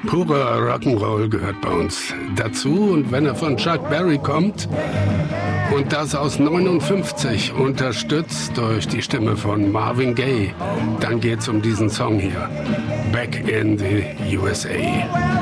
Purer Rock'n'Roll gehört bei uns dazu. Und wenn er von Chuck Berry kommt und das aus 59, unterstützt durch die Stimme von Marvin Gaye, dann geht's um diesen Song hier. Back in the USA.